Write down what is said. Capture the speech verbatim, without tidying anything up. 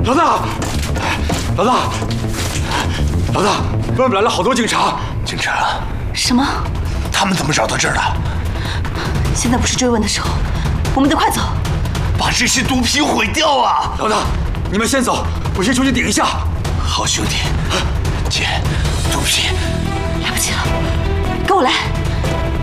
老大，老大，老大，外面来了好多警察。 警察？ 什么？ 他们怎么找到这儿的？ 现在不是追问的时候，我们得快走， 把这些毒品毁掉啊！ 老大，你们先走，我先出去顶一下。 好兄弟，姐，毒品来不及了，跟我来。